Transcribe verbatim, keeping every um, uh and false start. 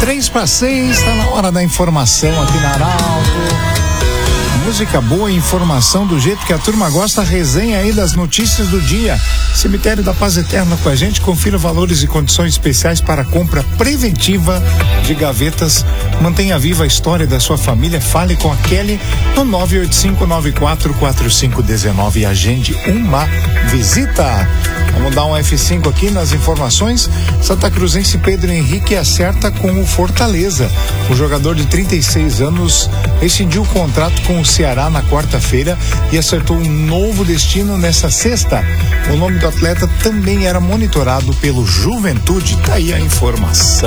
Três para seis, está na hora da informação aqui na Arauto. Música boa e informação do jeito que a turma gosta, resenha aí das notícias do dia. Cemitério da Paz Eterna com a gente, confira valores e condições especiais para compra preventiva de gavetas. Mantenha viva a história da sua família, fale com a Kelly no nove oito cinco nove quatro quatro cinco um nove e agende uma visita. Vamos dar um F cinco aqui nas informações. Santa Cruzense Pedro Henrique acerta com o Fortaleza. O jogador de trinta e seis anos rescindiu o contrato com o Ceará na quarta-feira e acertou um novo destino nessa sexta. O nome do atleta também era monitorado pelo Juventude. Tá aí a informação.